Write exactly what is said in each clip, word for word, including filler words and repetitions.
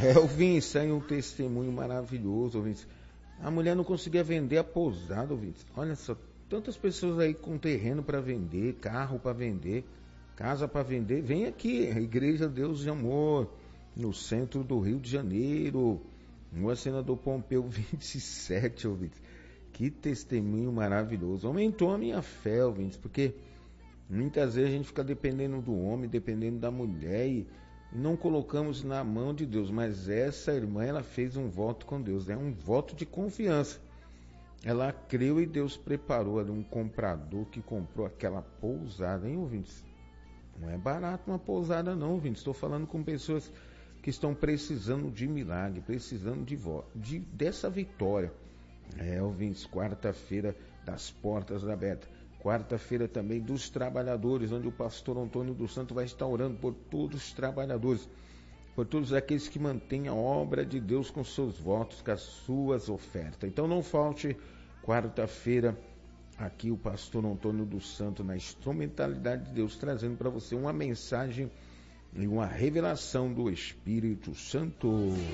É, ouvintes, aí um testemunho maravilhoso, ouvintes. A mulher não conseguia vender a pousada, ouvintes. Olha só, tantas pessoas aí com terreno para vender, carro para vender, casa para vender. Vem aqui, a Igreja Deus de Amor, no centro do Rio de Janeiro, no Senador Pompeu vinte e sete, ouvintes. Que testemunho maravilhoso. Aumentou a minha fé, ouvintes, porque muitas vezes a gente fica dependendo do homem, dependendo da mulher e não colocamos na mão de Deus. Mas essa irmã, ela fez um voto com Deus, é né? um voto de confiança. Ela creu e Deus preparou ali um comprador que comprou aquela pousada, hein, ouvintes? Não é barato uma pousada não, ouvintes. Estou falando com pessoas que estão precisando de milagre, precisando de, de dessa vitória. É, ouvintes, quarta-feira das portas abertas. Quarta-feira também dos trabalhadores, onde o pastor Antônio dos Santos vai estar orando por todos os trabalhadores, por todos aqueles que mantêm a obra de Deus com seus votos, com as suas ofertas. Então não falte quarta-feira aqui o pastor Antônio dos Santos na instrumentalidade de Deus, trazendo para você uma mensagem e uma revelação do Espírito Santo.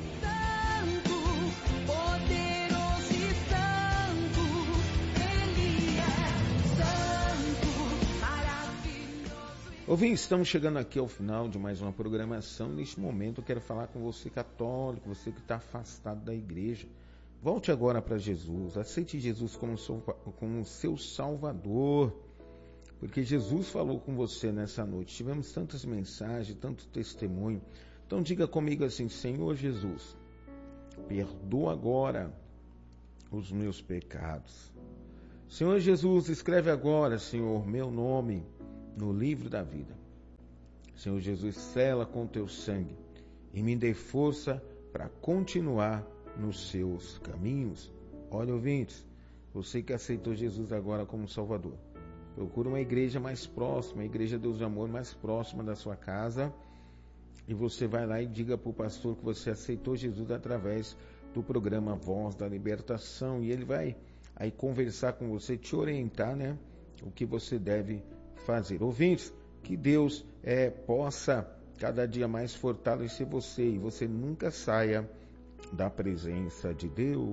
Ouvintes, estamos chegando aqui ao final de mais uma programação. Neste momento eu quero falar com você católico, você que está afastado da igreja. Volte agora para Jesus, aceite Jesus como, como seu Salvador, porque Jesus falou com você nessa noite. Tivemos tantas mensagens, tanto testemunho. Então diga comigo assim: Senhor Jesus, perdoa agora os meus pecados. Senhor Jesus, escreve agora, Senhor, meu nome no livro da vida. Senhor Jesus, sela com teu sangue e me dê força para continuar nos seus caminhos. Olha, ouvintes, você que aceitou Jesus agora como Salvador, procura uma igreja mais próxima, a Igreja Deus de Amor mais próxima da sua casa, e você vai lá e diga para o pastor que você aceitou Jesus através do programa Voz da Libertação, e ele vai aí conversar com você, te orientar, né, o que você deve fazer. Ouvintes, que Deus é, possa cada dia mais fortalecer você e você nunca saia da presença de Deus.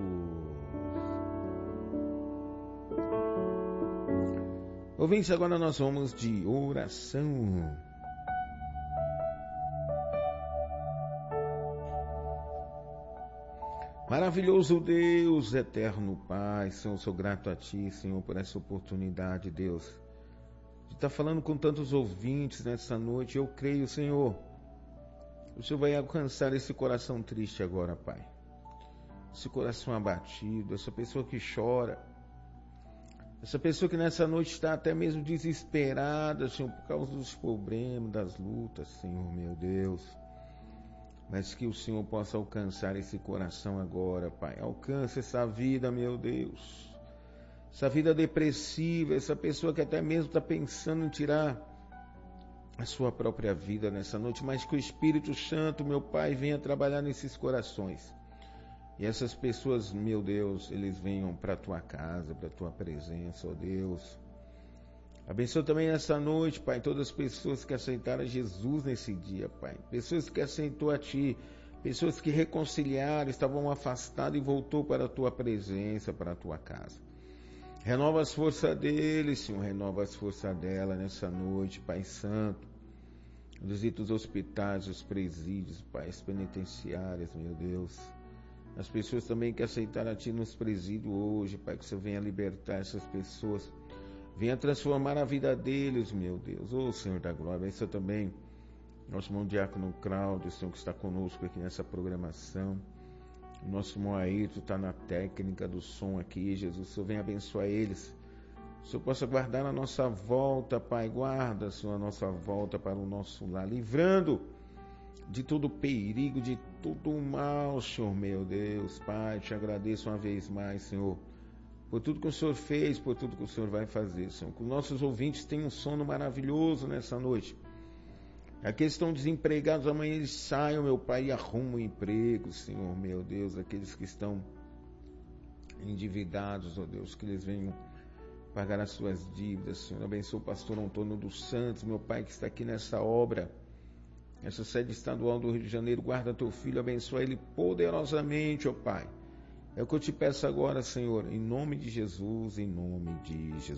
Ouvintes, agora nós vamos de oração. Maravilhoso Deus, eterno Pai, Senhor, sou grato a Ti, Senhor, por essa oportunidade, Deus, de estar falando com tantos ouvintes nessa noite. Eu creio, Senhor, o Senhor vai alcançar esse coração triste agora, Pai. Esse coração abatido, essa pessoa que chora, essa pessoa que nessa noite está até mesmo desesperada, Senhor, por causa dos problemas, das lutas, Senhor, meu Deus. Mas que o Senhor possa alcançar esse coração agora, Pai. Alcance essa vida, meu Deus. Essa vida depressiva, essa pessoa que até mesmo está pensando em tirar a sua própria vida nessa noite, mas que o Espírito Santo, meu Pai, venha trabalhar nesses corações. E essas pessoas, meu Deus, eles venham para a tua casa, para a tua presença, ó Deus. Abençoa também nessa noite, Pai, todas as pessoas que aceitaram Jesus nesse dia, Pai. Pessoas que aceitou a Ti, pessoas que reconciliaram, estavam afastadas e voltou para a Tua presença, para a Tua casa. Renova as forças deles, Senhor, renova as forças dela nessa noite, Pai Santo. Visita os hospitais, os presídios, Pai, as penitenciárias, meu Deus. As pessoas também que aceitaram a Ti nos presídios hoje, Pai, que o Senhor venha libertar essas pessoas. Venha transformar a vida deles, meu Deus. Ô Senhor da glória, abençoa também nosso irmão diácono Cláudio, Senhor, que está conosco aqui nessa programação. O nosso irmão Ayrton está na técnica do som aqui, Jesus. O Senhor venha abençoar eles. O Senhor possa guardar a nossa volta, Pai. Guarda, Senhor, a nossa volta para o nosso lar, livrando de todo perigo, de todo mal, Senhor, meu Deus. Pai, te agradeço uma vez mais, Senhor, por tudo que o Senhor fez, por tudo que o Senhor vai fazer, Senhor. Que os nossos ouvintes tenham um sono maravilhoso nessa noite. Aqueles que estão desempregados, amanhã eles saiam, meu Pai, e arrumam um emprego, Senhor, meu Deus. Aqueles que estão endividados, ó Deus, que eles venham pagar as suas dívidas, Senhor. Abençoa o pastor Antônio dos Santos, meu Pai, que está aqui nessa obra, essa sede estadual do Rio de Janeiro, guarda teu filho, abençoa ele poderosamente, ó Pai. É o que eu te peço agora, Senhor, em nome de Jesus, em nome de Jesus.